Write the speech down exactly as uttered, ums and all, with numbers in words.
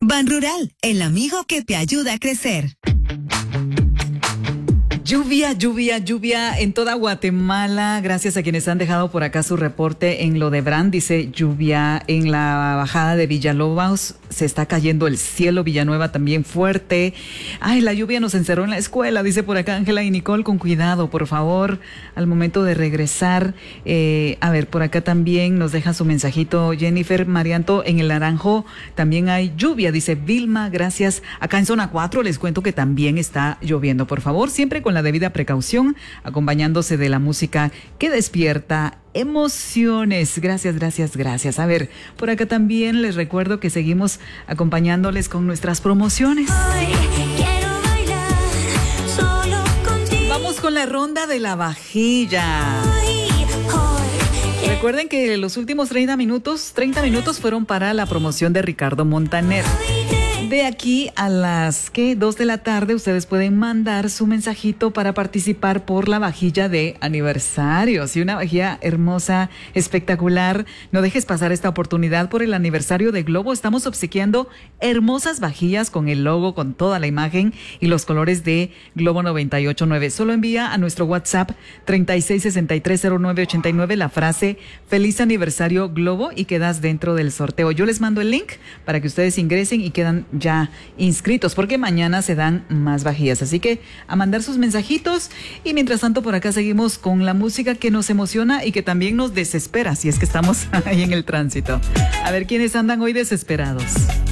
Ban Rural, el amigo que te ayuda a crecer. Lluvia, lluvia, lluvia en toda Guatemala. Gracias a quienes han dejado por acá su reporte en Lodebrand. Dice lluvia en la bajada de Villalobos. Se está cayendo el cielo. Villanueva también fuerte. Ay, la lluvia nos encerró en la escuela. Dice por acá Ángela y Nicole. Con cuidado, por favor, al momento de regresar. Eh, a ver, por acá también nos deja su mensajito Jennifer Marianto. En el Naranjo también hay lluvia. Dice Vilma, gracias. Acá en zona cuatro les cuento que también está lloviendo. Por favor, siempre con la debida precaución, acompañándose de la música que despierta emociones. Gracias, gracias, gracias. A ver, por acá también les recuerdo que seguimos acompañándoles con nuestras promociones. Hoy quiero bailar solo contigo. Vamos con la ronda de la vajilla. Hoy, hoy, Recuerden que los últimos treinta minutos, treinta minutos fueron para la promoción de Ricardo Montaner. De aquí a las que dos de la tarde ustedes pueden mandar su mensajito para participar por la vajilla de aniversario. Sí, una vajilla hermosa, espectacular. No dejes pasar esta oportunidad por el aniversario de Globo. Estamos obsequiando hermosas vajillas con el logo, con toda la imagen y los colores de Globo noventa y ocho punto nueve. Solo envía a nuestro WhatsApp treinta y seis sesenta y tres cero nueve ochenta y nueve la frase Feliz Aniversario Globo y quedas dentro del sorteo. Yo les mando el link para que ustedes ingresen y quedan ya inscritos, porque mañana se dan más vajillas. Así que a mandar sus mensajitos y mientras tanto por acá seguimos con la música que nos emociona y que también nos desespera si es que estamos ahí en el tránsito. A ver quiénes andan hoy desesperados.